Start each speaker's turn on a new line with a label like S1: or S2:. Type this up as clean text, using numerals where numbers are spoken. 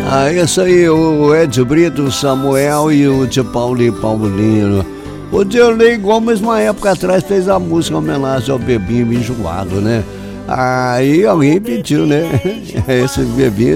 S1: Isso aí, o Ed Brito, o Samuel e o tio Paulinho Paulino. O Dirley Gomes, uma época atrás, fez a música em homenagem ao Bebinho enjoado, né? Aí alguém pediu, né? Esse Bebinho